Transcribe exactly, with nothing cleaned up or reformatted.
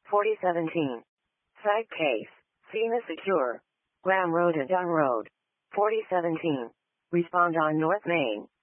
forty seventeen. Side case. SEMA secure. Graham Road and Dunn Road. forty seventeen. Respond on North Main.